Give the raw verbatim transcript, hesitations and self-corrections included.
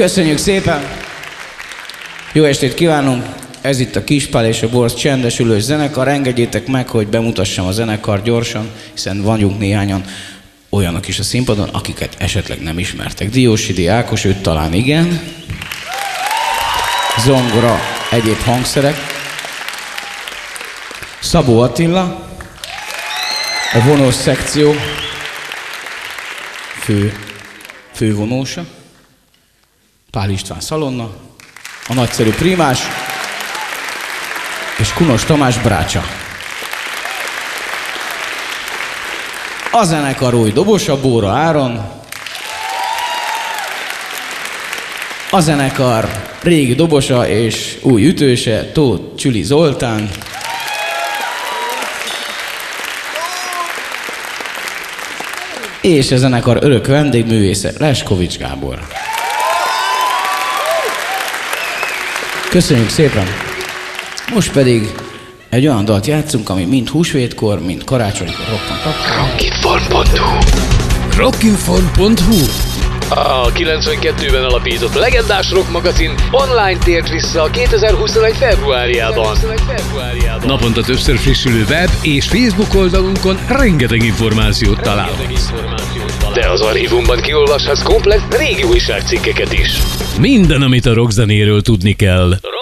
Köszönjük szépen! Jó estét kívánunk! Ez itt a Kispál és a Borz csendesülős zenekar. Engedjétek meg, hogy bemutassam a zenekar gyorsan, hiszen vagyunk néhányan olyanok is a színpadon, akiket esetleg nem ismertek. Diósidi Ákos, őt talán igen. Zongora, egyéb hangszerek. Szabó Attila, a vonós szekció fő, fővonósa. Pál István szalonna, a nagyszerű primás, és Kunos Tamás brácsa. A zenekar új dobosa, Bóra Áron. A zenekar régi dobosa és új ütőse, Tóth Csüli Zoltán. És a zenekar örök vendégművésze, Leskovics Gábor. Köszönjük szépen! Most pedig egy olyan dalt játszunk, ami mind húsvétkor, mind karácsonykor roppant akkor. Rockinfon pont hu Rockinfon pont hu A kilencvenkettőben alapított legendás rock magazin online tért vissza kétezer-huszonegy februárjában. Naponta többször frissülő web és Facebook oldalunkon rengeteg információt találhatsz. De az archívumban kiolvashatsz komplett régi újságcikkeket is. Minden, amit a rockzenéről tudni kell.